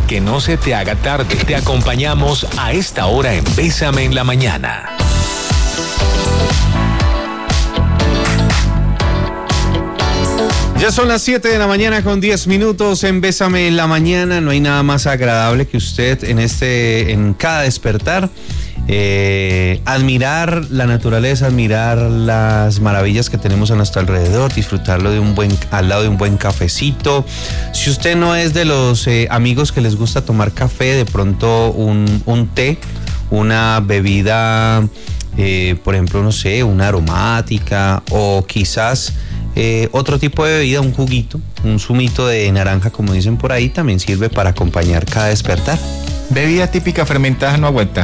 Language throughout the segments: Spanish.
que no se te haga tarde. Te acompañamos a esta hora en Bésame en la Mañana. Ya son las 7 de la mañana con 10 minutos en Bésame en la Mañana. No hay nada más agradable que usted en cada despertar admirar la naturaleza, admirar las maravillas que tenemos a nuestro alrededor, disfrutarlo al lado de un buen cafecito. Si usted no es de los amigos que les gusta tomar café, de pronto un té, una bebida, por ejemplo, no sé, una aromática o quizás otro tipo de bebida, un juguito, un zumito de naranja, como dicen por ahí, también sirve para acompañar cada despertar. ¿Bebida típica fermentada no aguanta?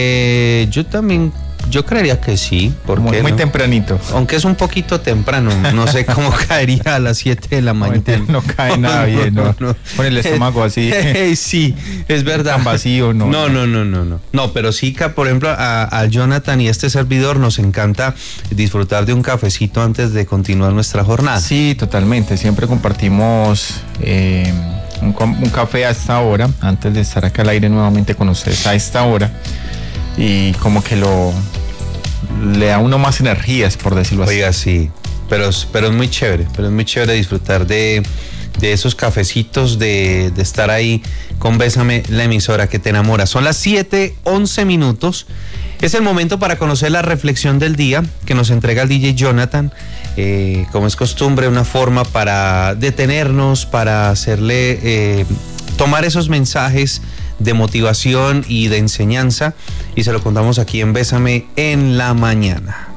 Yo creería que sí. Muy tempranito. Aunque es un poquito temprano, no sé cómo caería a las 7 de la mañana. No cae nada bien, ¿no? Con el estómago así. Sí, es verdad. Tan vacío, ¿no? No. No, pero sí, por ejemplo, a Jonathan y este servidor nos encanta disfrutar de un cafecito antes de continuar nuestra jornada. Sí, totalmente. Siempre compartimos un café a esta hora, antes de estar acá al aire nuevamente con ustedes a esta hora. Y como que le da a uno más energías, por decirlo así. Oiga, sí, pero es muy chévere, disfrutar de esos cafecitos, de estar ahí con Bésame, la emisora que te enamora. Son las 7:11 minutos. Es el momento para conocer la reflexión del día que nos entrega el DJ Jonathan. Como es costumbre, una forma para detenernos, para hacerle tomar esos mensajes de motivación y de enseñanza, y se lo contamos aquí en Bésame en la Mañana.